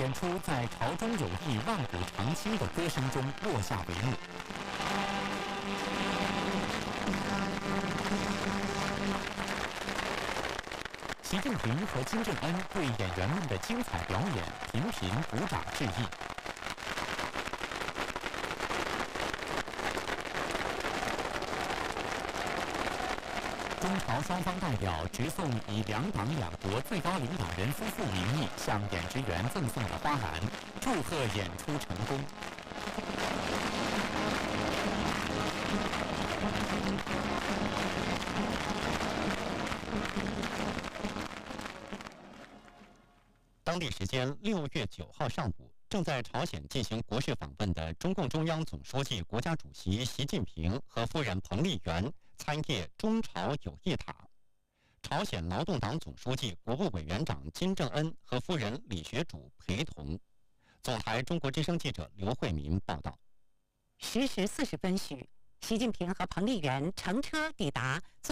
演出在朝中有意万古长青的歌声中落下帷幕。习近平和金正恩对演员们的精彩表演频频鼓掌致意。中朝双方代表直送以两党两国最高领导人夫妇名义向演职员赠送的花篮，祝贺演出成功。 当地时间6月9号上午，正在朝鲜进行国事访问的中共中央总书记、国家主席习近平和夫人彭丽媛参谒中朝友谊塔。朝鲜劳动党总书记、国务委员长金正恩和夫人李学主陪同。总台中国之声记者刘慧民报道。 10时40分许，习近平和彭丽媛乘车抵达